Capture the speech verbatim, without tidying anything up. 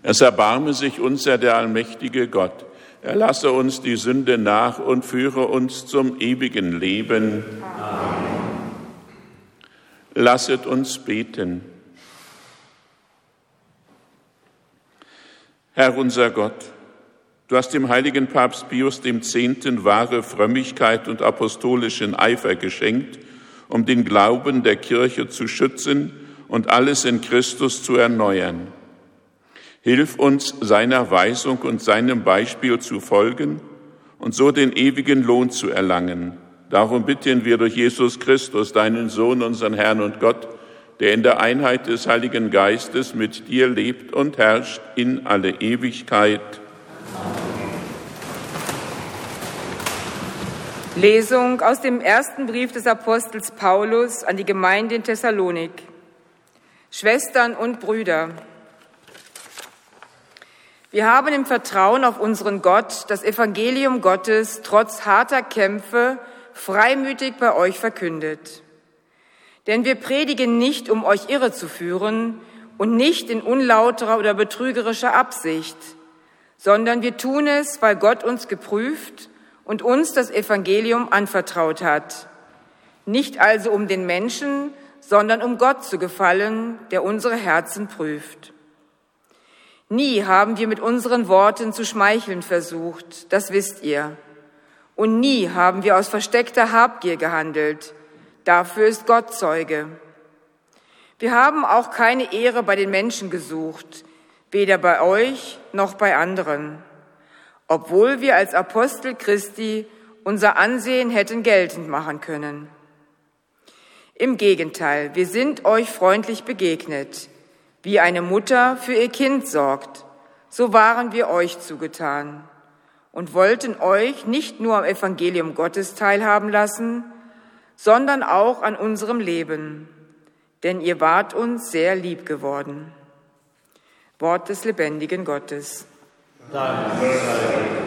Es erbarme sich unser der allmächtige Gott. Er lasse uns die Sünde nach und führe uns zum ewigen Leben. Amen. Lasset uns beten. Herr unser Gott, du hast dem heiligen Papst Pius dem Zehnten wahre Frömmigkeit und apostolischen Eifer geschenkt, um den Glauben der Kirche zu schützen und alles in Christus zu erneuern. Hilf uns, seiner Weisung und seinem Beispiel zu folgen und so den ewigen Lohn zu erlangen. Darum bitten wir durch Jesus Christus, deinen Sohn, unseren Herrn und Gott, der in der Einheit des Heiligen Geistes mit dir lebt und herrscht in alle Ewigkeit. Lesung aus dem ersten Brief des Apostels Paulus an die Gemeinde in Thessalonik. Schwestern und Brüder, wir haben im Vertrauen auf unseren Gott das Evangelium Gottes trotz harter Kämpfe freimütig bei euch verkündet. Denn wir predigen nicht, um euch irre zu führen und nicht in unlauterer oder betrügerischer Absicht, sondern wir tun es, weil Gott uns geprüft und uns das Evangelium anvertraut hat. Nicht also um den Menschen, sondern um Gott zu gefallen, der unsere Herzen prüft. Nie haben wir mit unseren Worten zu schmeicheln versucht, das wisst ihr. Und nie haben wir aus versteckter Habgier gehandelt. Dafür ist Gott Zeuge. Wir haben auch keine Ehre bei den Menschen gesucht, weder bei euch noch bei anderen, obwohl wir als Apostel Christi unser Ansehen hätten geltend machen können. Im Gegenteil, wir sind euch freundlich begegnet. Wie eine Mutter für ihr Kind sorgt, so waren wir euch zugetan und wollten euch nicht nur am Evangelium Gottes teilhaben lassen, sondern auch an unserem Leben, denn ihr wart uns sehr lieb geworden. Wort des lebendigen Gottes. Danke.